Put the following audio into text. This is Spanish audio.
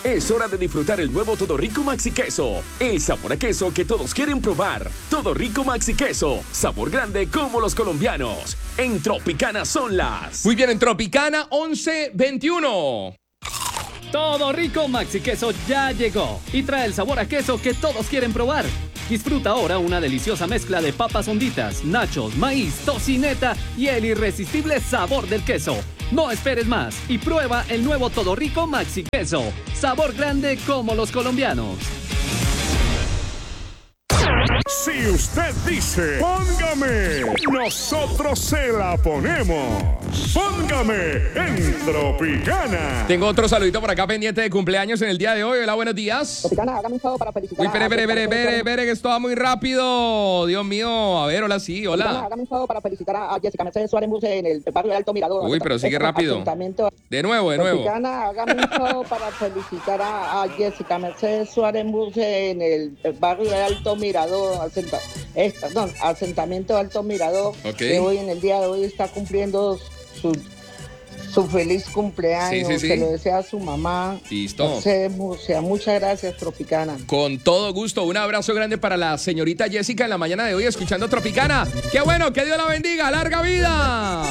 Es hora de disfrutar el nuevo Todo Rico Maxi Queso. El sabor a queso que todos quieren probar. Todo Rico Maxi Queso. Sabor grande como los colombianos. En Tropicana son las... Muy bien, en Tropicana 11:21. Todo Rico Maxi Queso ya llegó y trae el sabor a queso que todos quieren probar. Disfruta ahora una deliciosa mezcla de papas honditas, nachos, maíz, tocineta y el irresistible sabor del queso. No esperes más y prueba el nuevo Todo Rico Maxi Queso. Sabor grande como los colombianos. Si usted dice, póngame, nosotros se la ponemos. Póngame en Tropicana. Tengo otro saludito por acá pendiente de cumpleaños en el día de hoy. Hola, buenos días. Tropicana, hágame un favor para felicitar. Uy, espere, que esto va muy rápido. Dios mío, a ver, hola, sí, Tropicana, hola. hágame un favor para felicitar a Jessica Mercedes Suárez Muse en el barrio de Alto Mirador. Uy, pero sigue rápido. De nuevo. Tropicana, hágame un favor para felicitar a Jessica Mercedes Suárez Muse en el barrio de Alto Mirador, asentamiento de Alto Mirador, que hoy en el día de hoy está cumpliendo su feliz cumpleaños. Sí. Se lo desea a su mamá. Listo. Muchas gracias, Tropicana. Con todo gusto, un abrazo grande para la señorita Jessica en la mañana de hoy escuchando Tropicana. ¡Qué bueno! ¡Que Dios la bendiga! ¡Larga vida!